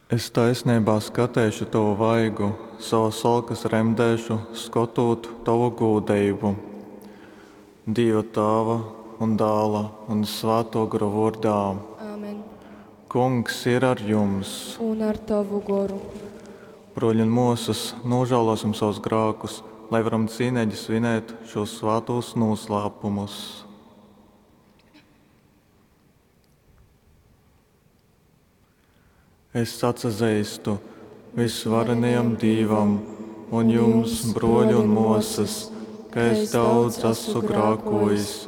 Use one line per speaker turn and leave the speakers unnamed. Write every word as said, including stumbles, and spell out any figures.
Es taisnībā skatēšu tavu vaigu, savas alkas remdēšu, skatot tavu godību. Dieva Tēva un Dēla un Svēto garu vārdā.
Āmen.
Kungs ir ar jums.
Un ar tavu goru.
Broļi un mūsas, nožēlosim savus grēkus, lai varam cīnīgi svinēt šos svētos noslēpumus. Es atzīstu visvarenajam Dievam un jums, broļi un mūsas, ka es daudz esmu grēkojis